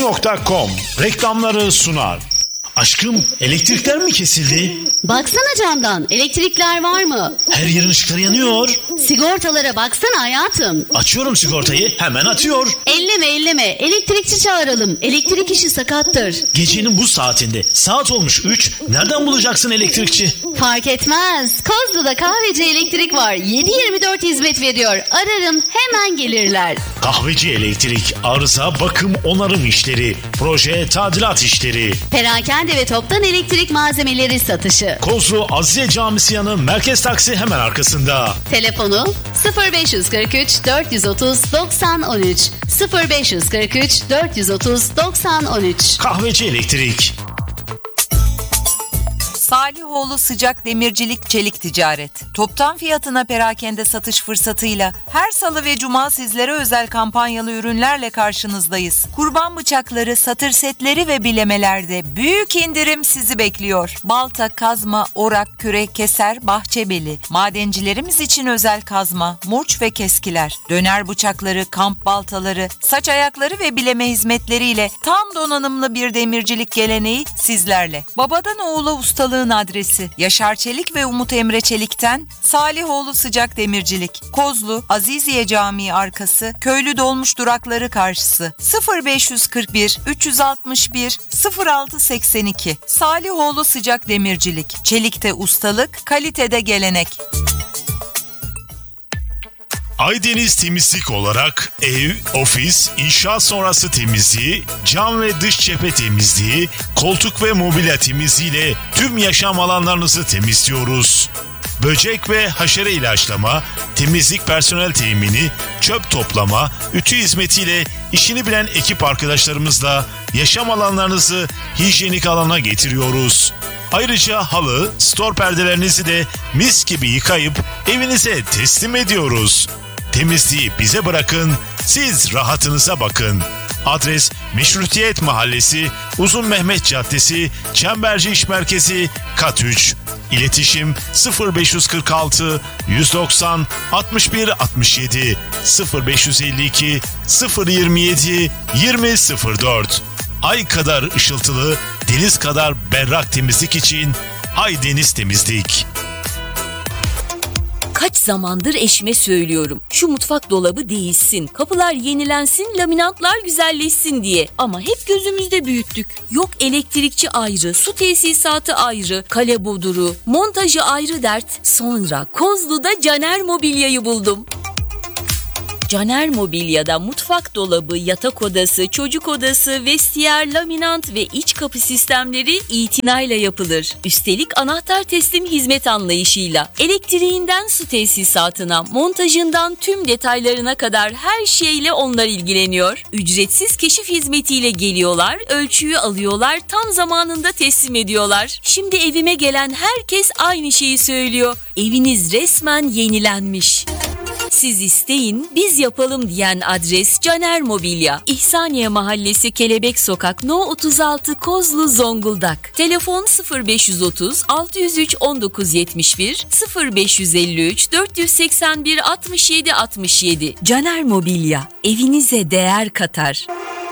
.com reklamları sunar. Aşkım, elektrikler mi kesildi? Baksana camdan, elektrikler var mı? Her yerin ışıkları yanıyor. Sigortalara baksana hayatım. Açıyorum sigortayı, hemen atıyor. Elleme, elektrikçi çağıralım. Elektrik işi sakattır. Gecenin bu saatinde, saat olmuş 3, nereden bulacaksın elektrikçi? Fark etmez. Kozlu'da kahveci elektrik var. 7/24 hizmet veriyor. Ararım, hemen gelirler. Kahveci elektrik, arıza, bakım, onarım işleri, proje, tadilat işleri. Perakende ve toptan elektrik malzemeleri satışı. Kozlu Azize Camisi yanı Merkez Taksi hemen arkasında. Telefonu 0543 430 90 13 0543 430 90 13. Kahveci elektrik. Salihoğlu Sıcak Demircilik Çelik Ticaret. Toptan fiyatına perakende satış fırsatıyla her salı ve cuma sizlere özel kampanyalı ürünlerle karşınızdayız. Kurban bıçakları, satır setleri ve bilemelerde büyük indirim sizi bekliyor. Balta, kazma, orak, kürek, keser, bahçebeli. Madencilerimiz için özel kazma, murç ve keskiler. Döner bıçakları, kamp baltaları, saç ayakları ve bileme hizmetleriyle tam donanımlı bir demircilik geleneği sizlerle. Babadan oğula ustalığın adresi Yaşar Çelik ve Umut Emre Çelik'ten Salihoğlu Sıcak Demircilik. Kozlu Aziziye Camii arkası, Köylü Dolmuş durakları karşısı. 0541 361 0682. Salihoğlu Sıcak Demircilik. Çelikte ustalık, kalitede gelenek. Aydeniz Temizlik olarak ev, ofis, inşaat sonrası temizliği, cam ve dış cephe temizliği, koltuk ve mobilya temizliğiyle tüm yaşam alanlarınızı temizliyoruz. Böcek ve haşere ilaçlama, temizlik personel temini, çöp toplama, ütü hizmetiyle işini bilen ekip arkadaşlarımızla yaşam alanlarınızı hijyenik alana getiriyoruz. Ayrıca halı, stor perdelerinizi de mis gibi yıkayıp evinize teslim ediyoruz. Temizliği bize bırakın, siz rahatınıza bakın. Adres Meşrutiyet Mahallesi, Uzun Mehmet Caddesi, Çemberci İş Merkezi, Kat 3. İletişim 0546 190 61 67 0552 027 2004. Ay kadar ışıltılı, deniz kadar berrak temizlik için Aydeniz Temizlik. Kaç zamandır eşime söylüyorum. Şu mutfak dolabı değişsin, kapılar yenilensin, laminatlar güzelleşsin diye. Ama hep gözümüzde büyüttük. Yok elektrikçi ayrı, su tesisatı ayrı, kale boduru, montajı ayrı dert. Sonra Kozlu'da Caner Mobilya'yı buldum. Caner Mobilya'da mutfak dolabı, yatak odası, çocuk odası, vestiyer, laminant ve iç kapı sistemleri itinayla yapılır. Üstelik anahtar teslim hizmet anlayışıyla elektriğinden su tesisatına, montajından tüm detaylarına kadar her şeyle onlar ilgileniyor. Ücretsiz keşif hizmetiyle geliyorlar, ölçüyü alıyorlar, tam zamanında teslim ediyorlar. Şimdi evime gelen herkes aynı şeyi söylüyor. Eviniz resmen yenilenmiş. Siz isteyin, biz yapalım diyen adres Caner Mobilya. İhsaniye Mahallesi, Kelebek Sokak, No 36, Kozlu, Zonguldak. Telefon 0530 603 1971 0553 481 67 67. Caner Mobilya, evinize değer katar.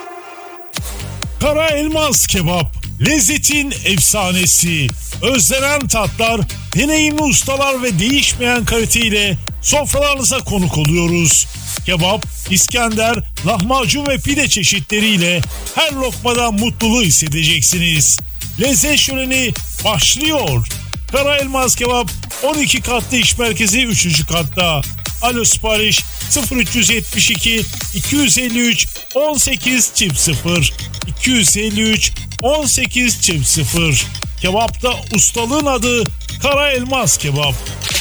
Kara Elmas Kebap, lezzetin efsanesi. Özlenen tatlar, deneyimli ustalar ve değişmeyen kaliteyle sofralarınıza konuk oluyoruz. Kebap, İskender, lahmacun ve pide çeşitleriyle her lokmada mutluluğu hissedeceksiniz. Lezzet şöleni başlıyor. Kara Elmas Kebap 12 katlı iş merkezi 3. katta. Alo sipariş 0372 253 18 0 253 18 0. Kebapta ustalığın adı Kara Elmas Kebap.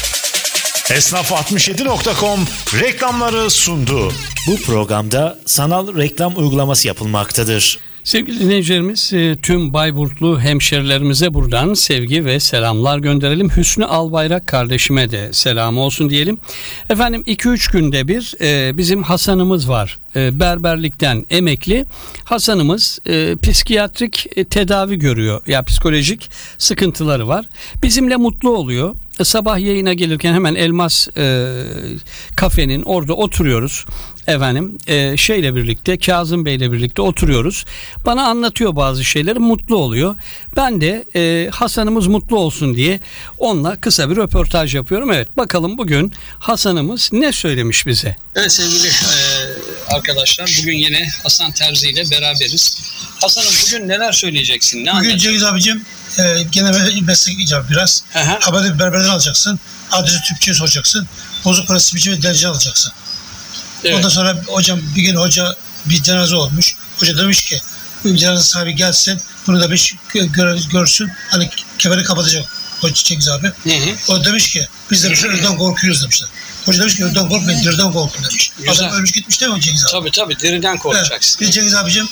Esnaf67.com reklamları sundu. Bu programda sanal reklam uygulaması yapılmaktadır. Sevgili dinleyicilerimiz, tüm Bayburtlu hemşerilerimize buradan sevgi ve selamlar gönderelim. Hüsnü Albayrak kardeşime de selam olsun diyelim. Efendim 2-3 günde bir bizim Hasan'ımız var. berberlikten emekli. Hasan'ımız psikiyatrik tedavi görüyor. Ya psikolojik sıkıntıları var. Bizimle mutlu oluyor. Sabah yayına gelirken hemen Elmas kafenin orada oturuyoruz. Efendim şeyle birlikte, Kazım Bey'le birlikte oturuyoruz. Bana anlatıyor bazı şeyleri, mutlu oluyor. Ben de Hasan'ımız mutlu olsun diye onunla kısa bir röportaj yapıyorum. Evet, bakalım bugün Hasan'ımız ne söylemiş bize? Evet sevgili arkadaşlar, bugün yine Hasan Terzi ile beraberiz. Hasan'ım bugün neler söyleyeceksin? Bugün Cengiz abicim gene meslek icabı biraz. Haberde bir berberden alacaksın. Adresi tüpçüye soracaksın. Bozuk parası biçimi ve derece alacaksın. Evet. Ondan sonra hocam bir gün bir cenaze olmuş. Hoca demiş ki bu cenaze sahibi gelsin. Bunu demiş görsün. Hani kefeni kapatacak Hoca Cengiz abi. O demiş ki biz demişler ölüden korkuyoruz demişler. Hoca demiş ki ölüden korkmayın, diriden korkun demiş. Güzel. Adam ölmüş gitmiş değil mi Cengiz abi? Tabii diriden korkacaksın. Evet. Biz Cengiz abicim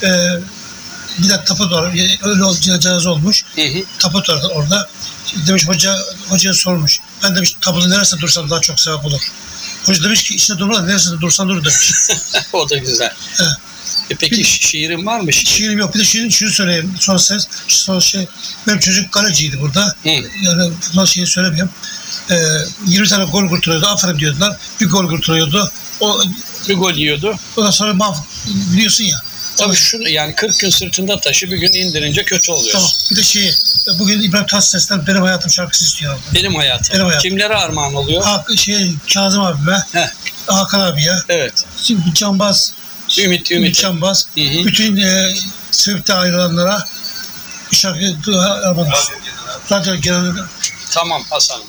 bir de taput var. Öyle cenaze olmuş. Taput var orada. Demiş hocaya sormuş. Ben demiş taputun neresinde dursam daha çok sevap olur. Hoca demiş ki içinde durma, neresinde dursan dur demiş. O da güzel. Evet. Peki şiirin var mı? Şiirim yok. Bir de şunu söyleyeyim. Sonra benim çocuk kaleciydi burada. Yani bundan şeyi söylemiyorum. 20 tane gol kurtarıyordu. Aferin diyordular. Bir gol kurtarıyordu. Bir gol yiyordu. Ondan sonra biliyorsun ya. Tabii şunu yani 40 gün sırtında taşı bir gün indirince kötü oluyor. Tamam. Bir de bugün İbrahim Tatlıses'ten Benim Hayatım şarkısı istiyor. Benim hayatım. Benim hayatım. Kimlere armağan oluyor? Kazım abime. Hakan abiye. Evet. Cambaz. Ümit. Cambaz. Bütün Söğüt'te ayrılanlara bir şarkı armağan. Radyo genel. Tamam Hasan'ım.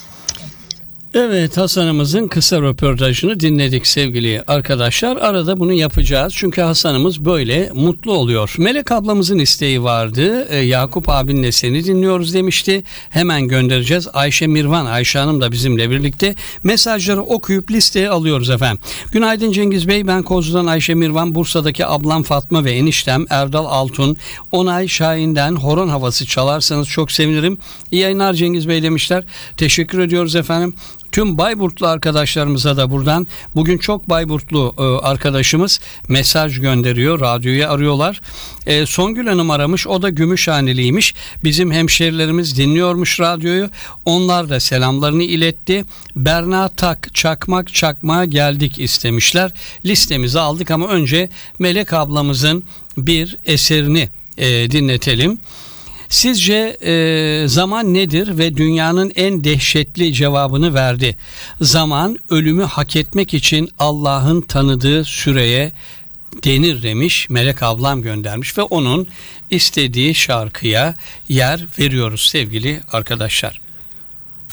Evet, Hasan'ımızın kısa röportajını dinledik sevgili arkadaşlar. Arada bunu yapacağız çünkü Hasan'ımız böyle mutlu oluyor. Melek ablamızın isteği vardı. Yakup abinle seni dinliyoruz demişti. Hemen göndereceğiz. Ayşe Mirvan, Ayşe Hanım da bizimle birlikte mesajları okuyup listeye alıyoruz efendim. Günaydın Cengiz Bey, ben Kozlu'dan Ayşe Mirvan, Bursa'daki ablam Fatma ve eniştem Erdal Altun, Onay Şahin'den horon havası çalarsanız çok sevinirim. İyi yayınlar Cengiz Bey demişler. Teşekkür ediyoruz efendim. Tüm Bayburtlu arkadaşlarımıza da buradan, bugün çok Bayburtlu arkadaşımız mesaj gönderiyor, radyoyu arıyorlar. Songül Hanım aramış, o da Gümüşhaneliymiş. Bizim hemşerilerimiz dinliyormuş radyoyu. Onlar da selamlarını iletti. Berna Tak, Çakmak Çakmağa geldik istemişler. Listemizi aldık ama önce Melek ablamızın bir eserini dinletelim. Sizce zaman nedir ve dünyanın en dehşetli cevabını verdi. Zaman ölümü hak etmek için Allah'ın tanıdığı süreye denir demiş. Melek ablam göndermiş ve onun istediği şarkıya yer veriyoruz sevgili arkadaşlar.